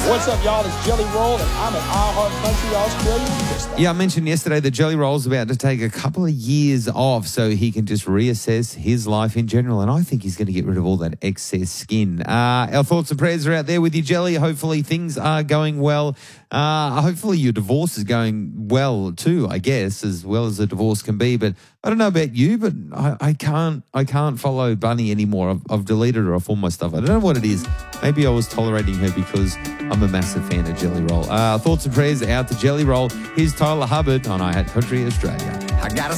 What's up, y'all? It's Jelly Roll, and I'm at iHeart Country, Australia. Yeah, I mentioned yesterday that Jelly Roll's about to take a couple of years off so he can just reassess his life in general, and I think he's going to get rid of all that excess skin. Our thoughts and prayers are out there with you, Jelly. Hopefully things are going well. Hopefully your divorce is going well too, I guess, as well as a divorce can be. But I don't know about you, but I can't follow Bunny anymore. I've deleted her off all my stuff. I don't know what it is. Maybe I was tolerating her because I'm a massive fan of Jelly Roll. Thoughts and prayers out to Jelly Roll. Here's Tyler Hubbard on iHeart Country Australia. I got